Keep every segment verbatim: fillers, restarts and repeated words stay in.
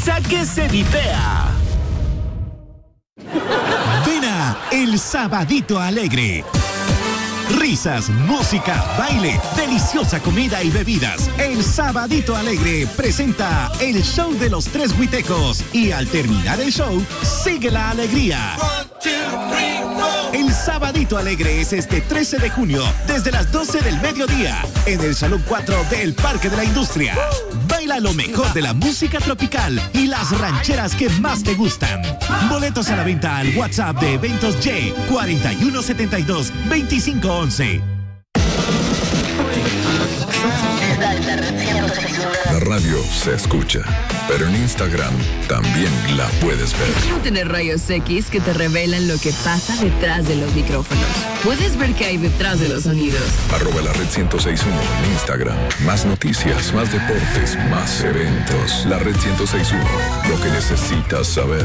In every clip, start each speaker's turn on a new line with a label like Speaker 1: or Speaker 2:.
Speaker 1: risa que se vipea.
Speaker 2: Ven a El Sabadito Alegre. Risas, música, baile, deliciosa comida y bebidas. El Sabadito Alegre presenta el show de los tres huitecos y al terminar el show, sigue la alegría. El Sabadito Alegre es este trece de junio desde las doce del mediodía en el Salón cuatro del Parque de la Industria. Baila lo mejor de la música tropical y las rancheras que más te gustan. Boletos a la venta al WhatsApp de Eventos Y cuatro uno siete dos, dos cinco once.
Speaker 3: La radio se escucha, pero en Instagram también la puedes ver.
Speaker 4: Es como tener rayos X que te revelan lo que pasa detrás de los micrófonos. Puedes ver qué hay detrás de los sonidos.
Speaker 3: Arroba la red ciento seis punto uno en Instagram. Más noticias, más deportes, más eventos. La red ciento seis punto uno, lo que necesitas saber.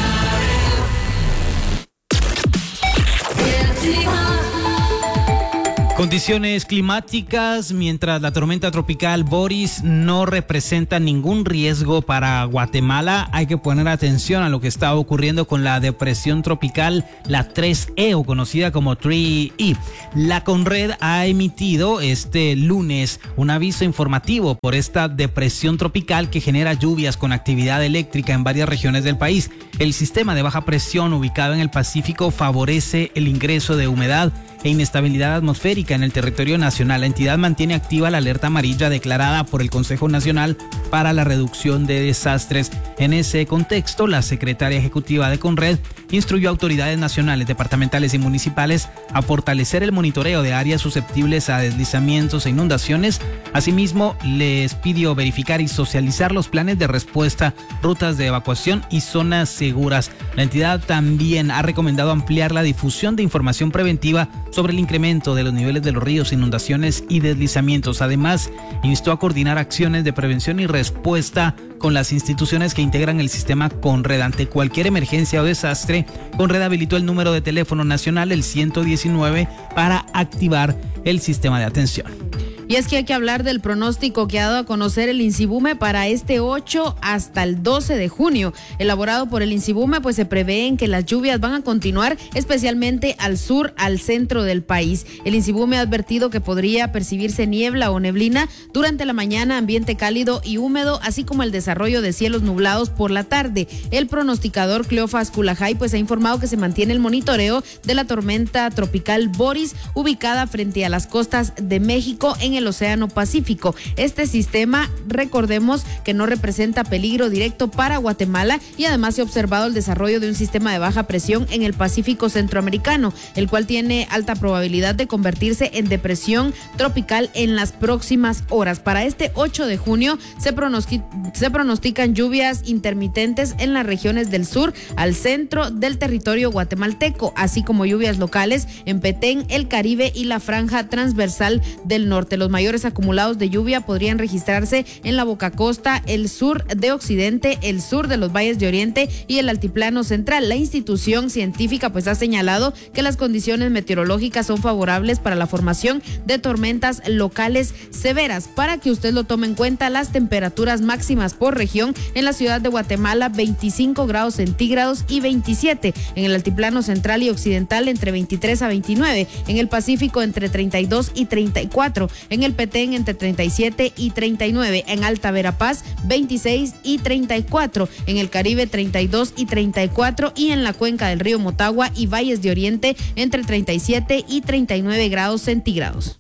Speaker 5: Condiciones climáticas, mientras la tormenta tropical Boris no representa ningún riesgo para Guatemala, hay que poner atención a lo que está ocurriendo con la depresión tropical, la tres E o conocida como tres E. La Conred ha emitido este lunes un aviso informativo por esta depresión tropical que genera lluvias con actividad eléctrica en varias regiones del país. El sistema de baja presión ubicado en el Pacífico favorece el ingreso de humedad e inestabilidad atmosférica en el territorio nacional. La entidad mantiene activa la alerta amarilla declarada por el Consejo Nacional para la Reducción de Desastres. En ese contexto, la secretaria ejecutiva de Conred instruyó a autoridades nacionales, departamentales y municipales a fortalecer el monitoreo de áreas susceptibles a deslizamientos e inundaciones. Asimismo, les pidió verificar y socializar los planes de respuesta, rutas de evacuación y zonas seguras. La entidad también ha recomendado ampliar la difusión de información preventiva sobre el incremento de los niveles de los ríos, inundaciones y deslizamientos. Además, instó a coordinar acciones de prevención y respuesta con las instituciones que integran el sistema Conred. Ante cualquier emergencia o desastre, Conred habilitó el número de teléfono nacional, el ciento diecinueve, para activar el sistema de atención.
Speaker 6: Y es que hay que hablar del pronóstico que ha dado a conocer el INSIBUME para este ocho hasta el doce de junio. Elaborado por el INSIBUME, pues se prevén que las lluvias van a continuar, especialmente al sur, al centro del país. El INSIBUME ha advertido que podría percibirse niebla o neblina durante la mañana, ambiente cálido y húmedo, así como el desarrollo de cielos nublados por la tarde. El pronosticador Cleofas Culajay pues ha informado que se mantiene el monitoreo de la tormenta tropical Boris, ubicada frente a las costas de México en el Océano Pacífico. Este sistema, recordemos que no representa peligro directo para Guatemala, y además se ha observado el desarrollo de un sistema de baja presión en el Pacífico centroamericano, el cual tiene alta probabilidad de convertirse en depresión tropical en las próximas horas. Para este ocho de junio se, pronosti- se pronostican lluvias intermitentes en las regiones del sur al centro del territorio guatemalteco, así como lluvias locales en Petén, el Caribe y la franja transversal del norte. Los mayores acumulados de lluvia podrían registrarse en la Boca Costa, el sur de Occidente, el sur de los valles de Oriente y el altiplano central. La institución científica pues ha señalado que las condiciones meteorológicas son favorables para la formación de tormentas locales severas. Para que usted lo tome en cuenta, las temperaturas máximas por región: en la ciudad de Guatemala veinticinco grados centígrados y veintisiete, en el altiplano central y occidental entre veintitrés a veintinueve, en el Pacífico entre treinta y dos y treinta y cuatro, en el Petén entre treinta y siete y treinta y nueve, en Alta Verapaz veintiséis y treinta y cuatro, en el Caribe treinta y dos y treinta y cuatro, y en la cuenca del río Motagua y valles de Oriente entre treinta y siete y treinta y nueve grados centígrados.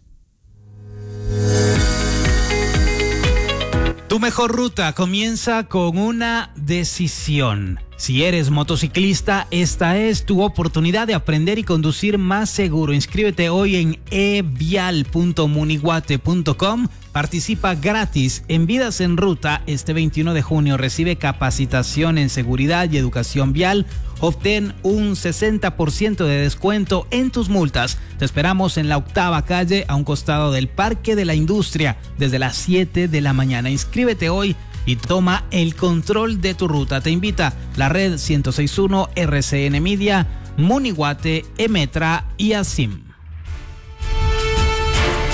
Speaker 5: Tu mejor ruta comienza con una decisión. Si eres motociclista, esta es tu oportunidad de aprender y conducir más seguro. Inscríbete hoy en e vial punto muniguate punto com. Participa gratis en Vidas en Ruta este veintiuno de junio. Recibe capacitación en seguridad y educación vial. Obtén un sesenta por ciento de descuento en tus multas. Te esperamos en la octava calle, a un costado del Parque de la Industria, desde las siete de la mañana. Inscríbete hoy y toma el control de tu ruta. Te invita la red ciento seis punto uno, R C N Media, Muniguate, Emetra y ASIM.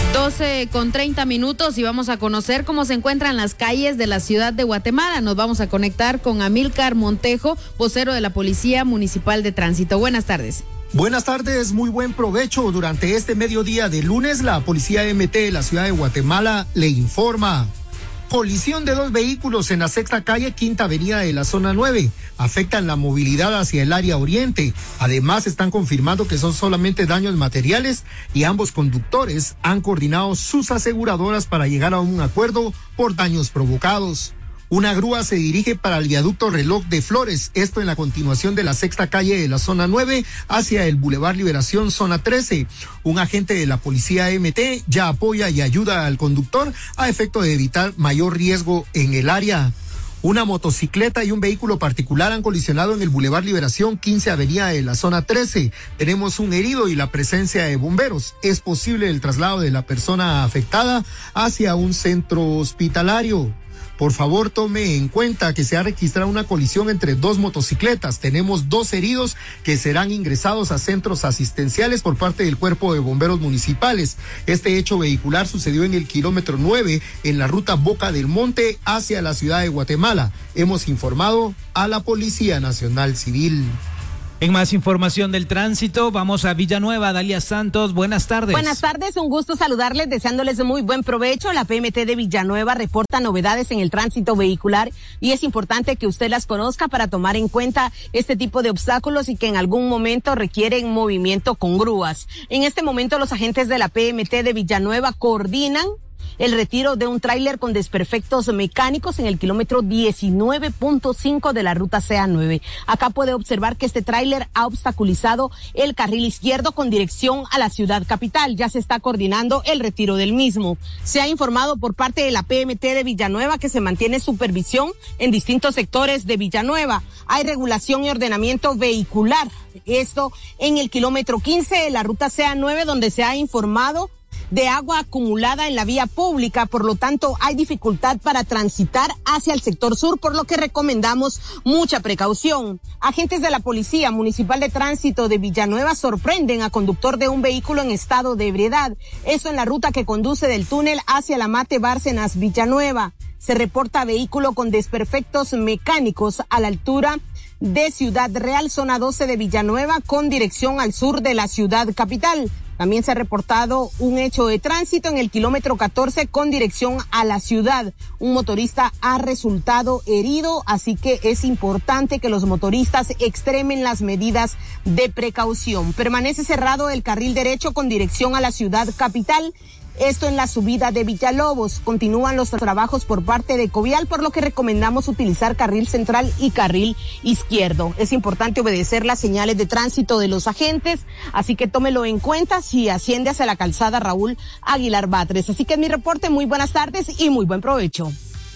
Speaker 6: doce con treinta minutos y vamos a conocer cómo se encuentran las calles de la ciudad de Guatemala. Nos vamos a conectar con Amílcar Montejo, vocero de la Policía Municipal de Tránsito. Buenas tardes.
Speaker 1: Buenas tardes, muy buen provecho. Durante este mediodía de lunes, la Policía M T de la ciudad de Guatemala le informa. Colisión de dos vehículos en la sexta calle, quinta avenida de la zona nueve. Afectan la movilidad hacia el área oriente. Además, están confirmando que son solamente daños materiales y ambos conductores han coordinado sus aseguradoras para llegar a un acuerdo por daños provocados. Una grúa se dirige para el viaducto Reloj de Flores, esto en la continuación de la sexta calle de la zona nueve hacia el Boulevard Liberación, zona trece. Un agente de la Policía M T ya apoya y ayuda al conductor a efecto de evitar mayor riesgo en el área. Una motocicleta y un vehículo particular han colisionado en el Boulevard Liberación, quince avenida de la zona trece. Tenemos un herido y la presencia de bomberos. Es posible el traslado de la persona afectada hacia un centro hospitalario. Por favor, tome en cuenta que se ha registrado una colisión entre dos motocicletas. Tenemos dos heridos que serán ingresados a centros asistenciales por parte del Cuerpo de Bomberos Municipales. Este hecho vehicular sucedió en el kilómetro nueve en la ruta Boca del Monte hacia la ciudad de Guatemala. Hemos informado a la Policía Nacional Civil.
Speaker 5: En más información del tránsito, vamos a Villanueva. Dalia Santos, buenas tardes.
Speaker 7: Buenas tardes, un gusto saludarles, deseándoles muy buen provecho. La P M T de Villanueva reporta novedades en el tránsito vehicular y es importante que usted las conozca para tomar en cuenta este tipo de obstáculos y que en algún momento requieren movimiento con grúas. En este momento los agentes de la P M T de Villanueva coordinan el retiro de un tráiler con desperfectos mecánicos en el kilómetro diecinueve punto cinco de la ruta C A nueve. Acá puede observar que este tráiler ha obstaculizado el carril izquierdo con dirección a la ciudad capital. Ya se está coordinando el retiro del mismo. Se ha informado por parte de la P M T de Villanueva que se mantiene supervisión en distintos sectores de Villanueva. Hay regulación y ordenamiento vehicular. Esto en el kilómetro quince de la ruta C A nueve, donde se ha informado de agua acumulada en la vía pública, por lo tanto hay dificultad para transitar hacia el sector sur, por lo que recomendamos mucha precaución. Agentes de la Policía Municipal de Tránsito de Villanueva sorprenden a conductor de un vehículo en estado de ebriedad, esto en la ruta que conduce del túnel hacia la Mate Bárcenas Villanueva. Se reporta vehículo con desperfectos mecánicos a la altura de Ciudad Real, zona doce de Villanueva, con dirección al sur de la ciudad capital. También se ha reportado un hecho de tránsito en el kilómetro catorce con dirección a la ciudad. Un motorista ha resultado herido, así que es importante que los motoristas extremen las medidas de precaución. Permanece cerrado el carril derecho con dirección a la ciudad capital. Esto en la subida de Villalobos. Continúan los trabajos por parte de Covial, por lo que recomendamos utilizar carril central y carril izquierdo. Es importante obedecer las señales de tránsito de los agentes, así que tómelo en cuenta si asciende hacia la calzada Raúl Aguilar Batres. Así que es mi reporte, muy buenas tardes y muy buen provecho.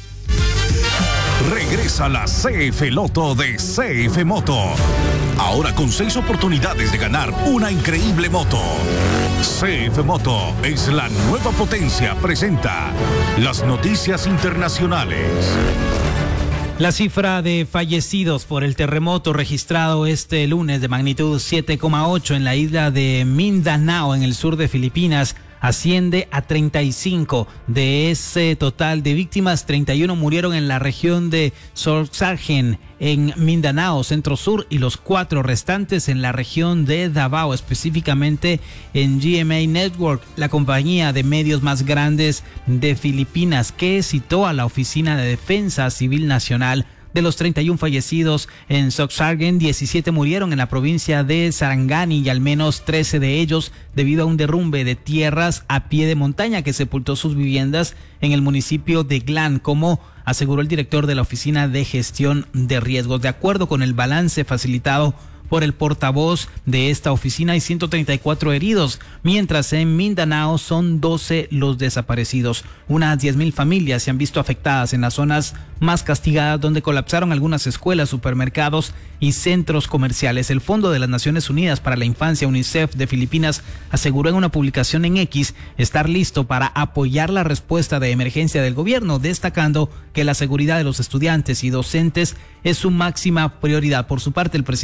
Speaker 2: Regresa la C F Loto de C F Moto. Ahora con seis oportunidades de ganar una increíble moto. C F Moto es la nueva potencia. Presenta las noticias internacionales.
Speaker 5: La cifra de fallecidos por el terremoto registrado este lunes de magnitud siete coma ocho en la isla de Mindanao, en el sur de Filipinas, asciende a treinta y cinco. De ese total de víctimas, treinta y uno murieron en la región de Sorsogon, en Mindanao, centro sur, y los cuatro restantes en la región de Davao, específicamente en G M A Network, la compañía de medios más grandes de Filipinas, que citó a la Oficina de Defensa Civil Nacional. De los treinta y uno fallecidos en Sorsogon, diecisiete murieron en la provincia de Sarangani y al menos trece de ellos debido a un derrumbe de tierras a pie de montaña que sepultó sus viviendas en el municipio de Glan, como aseguró el director de la Oficina de Gestión de Riesgos. De acuerdo con el balance facilitado por el portavoz de esta oficina, hay ciento treinta y cuatro heridos, mientras en Mindanao son doce los desaparecidos. Unas diez mil familias se han visto afectadas en las zonas más castigadas, donde colapsaron algunas escuelas, supermercados y centros comerciales. El Fondo de las Naciones Unidas para la Infancia, UNICEF, de Filipinas, aseguró en una publicación en X estar listo para apoyar la respuesta de emergencia del gobierno, destacando que la seguridad de los estudiantes y docentes es su máxima prioridad. Por su parte, el presidente de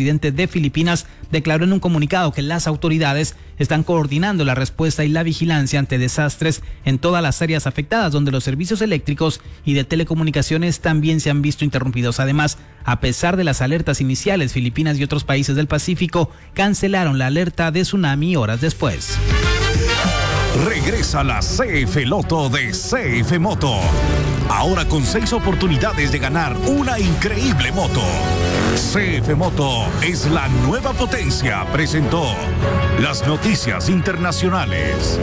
Speaker 5: Filipinas declaró en un comunicado que las autoridades están coordinando la respuesta y la vigilancia ante desastres en todas las áreas afectadas, donde los servicios eléctricos y de telecomunicaciones también se han visto interrumpidos. Además, a pesar de las alertas iniciales, Filipinas y otros países del Pacífico cancelaron la alerta de tsunami horas después.
Speaker 2: Regresa la C F Loto de C F Moto. Ahora con seis oportunidades de ganar una increíble moto. C F Moto es la nueva potencia. Presentó las noticias internacionales.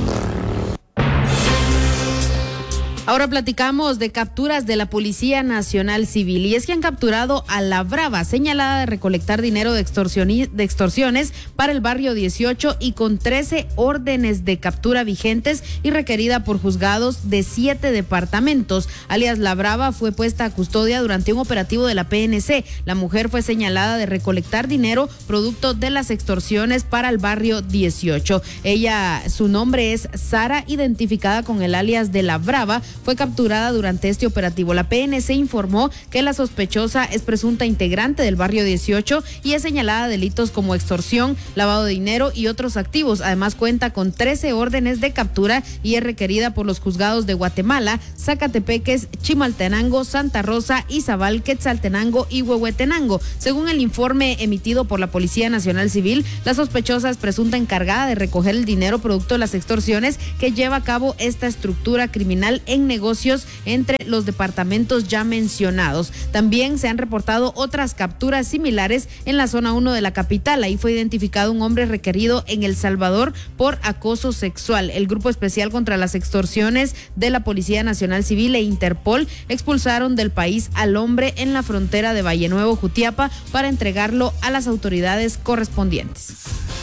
Speaker 6: Ahora platicamos de capturas de la Policía Nacional Civil, y es que han capturado a La Brava, señalada de recolectar dinero de, extorsioni- de extorsiones para el barrio dieciocho, y con trece órdenes de captura vigentes y requerida por juzgados de siete departamentos. Alias La Brava fue puesta a custodia durante un operativo de la P N C. La mujer fue señalada de recolectar dinero producto de las extorsiones para el barrio dieciocho. Ella, su nombre es Sara, identificada con el alias de La Brava, fue capturada durante este operativo. La P N C informó que la sospechosa es presunta integrante del barrio dieciocho y es señalada de delitos como extorsión, lavado de dinero y otros activos. Además, cuenta con trece órdenes de captura y es requerida por los juzgados de Guatemala, Zacatepeques, Chimaltenango, Santa Rosa, Izabal, Quetzaltenango y Huehuetenango. Según el informe emitido por la Policía Nacional Civil, la sospechosa es presunta encargada de recoger el dinero producto de las extorsiones que lleva a cabo esta estructura criminal en negocios entre los departamentos ya mencionados. También se han reportado otras capturas similares en la zona uno de la capital. Ahí fue identificado un hombre requerido en El Salvador por acoso sexual. El Grupo Especial contra las Extorsiones de la Policía Nacional Civil e Interpol expulsaron del país al hombre en la frontera de Valle Nuevo, Jutiapa, para entregarlo a las autoridades correspondientes.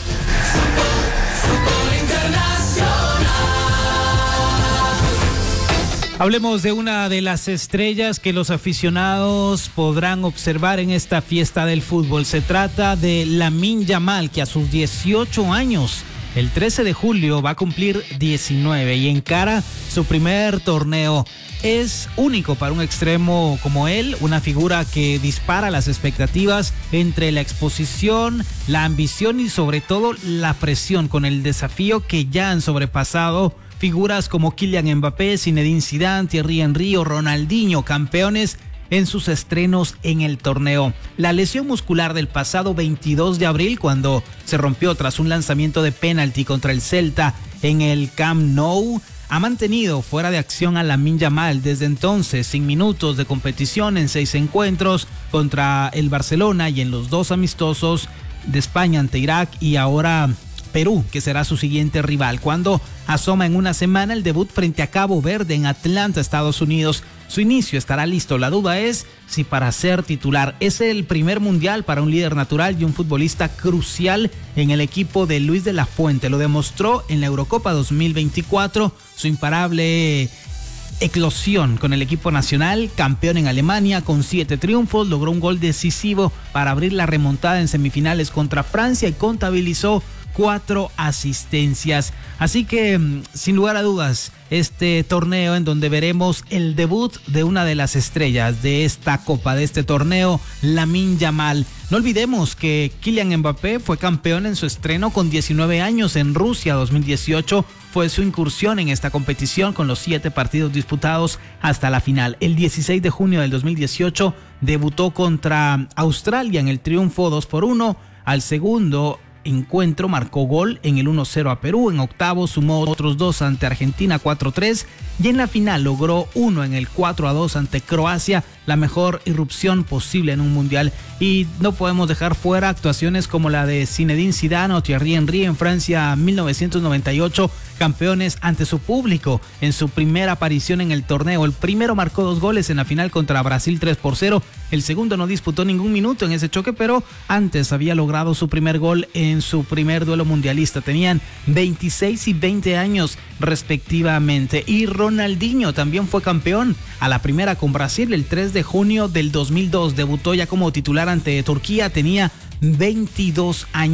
Speaker 5: Hablemos de una de las estrellas que los aficionados podrán observar en esta fiesta del fútbol. Se trata de Lamine Yamal, que a sus dieciocho años, el trece de julio, va a cumplir diecinueve y encara su primer torneo. Es único para un extremo como él, una figura que dispara las expectativas entre la exposición, la ambición y sobre todo la presión, con el desafío que ya han sobrepasado figuras como Kylian Mbappé, Zinedine Zidane, Thierry Henry o Ronaldinho, campeones en sus estrenos en el torneo. La lesión muscular del pasado veintidós de abril, cuando se rompió tras un lanzamiento de penalti contra el Celta en el Camp Nou, ha mantenido fuera de acción a Lamine Yamal desde entonces, sin minutos de competición en seis encuentros contra el Barcelona y en los dos amistosos de España ante Irak y ahora Perú, que será su siguiente rival, cuando asoma en una semana el debut frente a Cabo Verde en Atlanta, Estados Unidos. Su inicio estará listo. La duda es si para ser titular. Es el primer mundial para un líder natural y un futbolista crucial en el equipo de Luis de la Fuente. Lo demostró en la Eurocopa dos mil veinticuatro, su imparable eclosión con el equipo nacional, campeón en Alemania con siete triunfos, logró un gol decisivo para abrir la remontada en semifinales contra Francia y contabilizó cuatro asistencias. Así que, sin lugar a dudas, este torneo en donde veremos el debut de una de las estrellas de esta copa, de este torneo, Lamine Yamal. No olvidemos que Kylian Mbappé fue campeón en su estreno con diecinueve años en Rusia dos mil dieciocho. Fue su incursión en esta competición con los siete partidos disputados hasta la final. El dieciséis de junio del dos mil dieciocho debutó contra Australia en el triunfo dos por uno. Al segundo encuentro marcó gol en el uno cero a Perú. En octavo sumó otros dos ante Argentina cuatro tres y en la final logró uno en el cuatro a dos ante Croacia, la mejor irrupción posible en un mundial. Y no podemos dejar fuera actuaciones como la de Zinedine Zidane o Thierry Henry en Francia mil novecientos noventa y ocho, campeones ante su público en su primera aparición en el torneo. El primero marcó dos goles en la final contra Brasil tres por cero. El segundo no disputó ningún minuto en ese choque, pero antes había logrado su primer gol en su primer duelo mundialista. Tenían veintiséis y veinte años respectivamente. Y Ronaldinho también fue campeón a la primera con Brasil el tres de junio del dos mil dos. Debutó ya como titular ante Turquía, tenía veintidós años.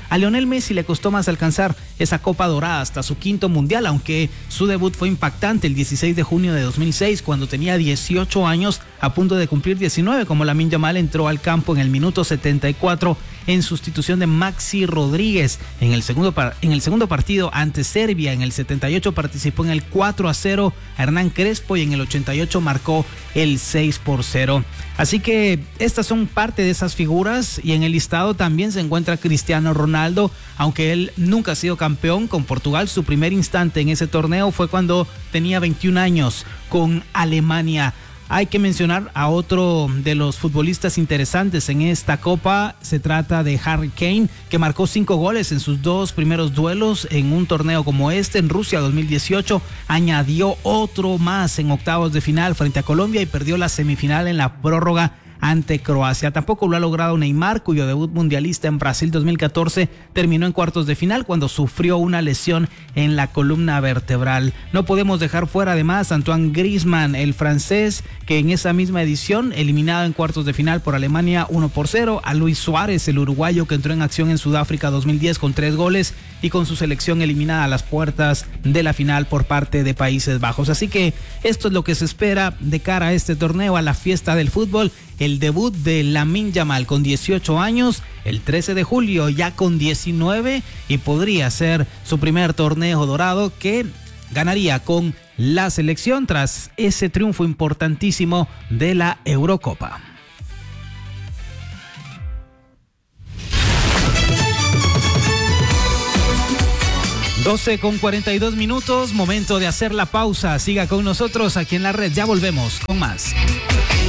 Speaker 5: A Lionel Messi le costó más alcanzar esa Copa Dorada hasta su quinto mundial, aunque su debut fue impactante el dieciséis de junio de dos mil seis, cuando tenía dieciocho años, a punto de cumplir diecinueve, como Lamine Yamal entró al campo en el minuto setenta y cuatro en sustitución de Maxi Rodríguez. En el segundo, par- en el segundo partido ante Serbia, en el setenta y ocho participó en el cuatro a cero a Hernán Crespo y en el ochenta y ocho marcó el seis por cero. Así que estas son parte de esas figuras, y en el listado también se encuentra Cristiano Ronaldo, aunque él nunca ha sido campeón con Portugal. Su primer instante en ese torneo fue cuando tenía veintiún años con Alemania. Hay que mencionar a otro de los futbolistas interesantes en esta copa. Se trata de Harry Kane, que marcó cinco goles en sus dos primeros duelos en un torneo como este. En Rusia dos mil dieciocho añadió otro más en octavos de final frente a Colombia y perdió la semifinal en la prórroga ante Croacia. Tampoco lo ha logrado Neymar, cuyo debut mundialista en Brasil dos mil catorce terminó en cuartos de final cuando sufrió una lesión en la columna vertebral. No podemos dejar fuera además a Antoine Griezmann, el francés, que en esa misma edición, eliminado en cuartos de final por Alemania uno por cero, a Luis Suárez, el uruguayo, que entró en acción en Sudáfrica dos mil diez con tres goles y con su selección eliminada a las puertas de la final por parte de Países Bajos. Así que esto es lo que se espera de cara a este torneo, a la fiesta del fútbol. El debut de Lamine Yamal con dieciocho años, el trece de julio ya con diecinueve, y podría ser su primer torneo dorado que ganaría con la selección tras ese triunfo importantísimo de la Eurocopa. doce con cuarenta y dos minutos, momento de hacer la pausa. Siga con nosotros aquí en la red, ya volvemos con más.